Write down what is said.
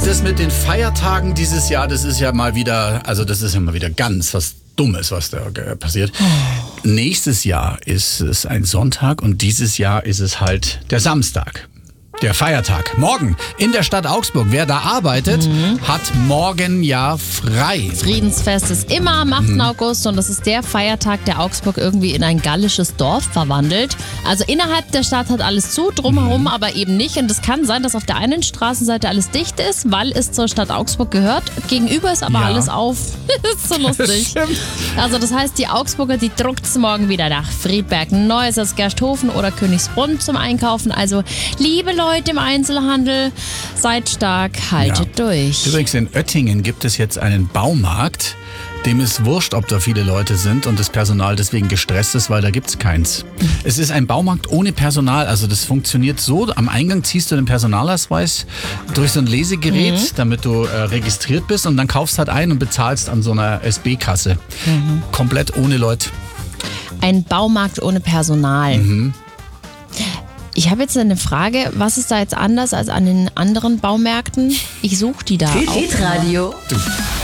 das mit den Feiertagen dieses Jahr, das ist ja mal wieder ganz was Dummes, was da passiert. Nächstes Jahr ist es ein Sonntag und dieses Jahr ist es halt der Samstag. Der Feiertag. Morgen in der Stadt Augsburg. Wer da arbeitet, hat morgen ja frei. Friedensfest ist immer am 8. August und das ist der Feiertag, der Augsburg irgendwie in ein gallisches Dorf verwandelt. Also innerhalb der Stadt hat alles zu, drumherum aber eben nicht. Und es kann sein, dass auf der einen Straßenseite alles dicht ist, weil es zur Stadt Augsburg gehört. Gegenüber ist aber alles auf. Das ist so lustig. Also das heißt, die Augsburger, die druckt's morgen wieder nach Friedberg, Neuss, Gersthofen oder Königsbrunn zum Einkaufen. Also liebe Leute im Einzelhandel, seid stark, haltet durch. Übrigens in Oettingen gibt es jetzt einen Baumarkt, dem ist wurscht, ob da viele Leute sind und das Personal deswegen gestresst ist, weil da gibt's keins. Es ist ein Baumarkt ohne Personal, also das funktioniert so, am Eingang ziehst du den Personalausweis durch so ein Lesegerät, damit du registriert bist und dann kaufst halt ein und bezahlst an so einer SB-Kasse. Komplett ohne Leute. Ein Baumarkt ohne Personal. Ich habe jetzt eine Frage, was ist da jetzt anders als an den anderen Baumärkten? Ich suche die da auch. Hitradio. Du.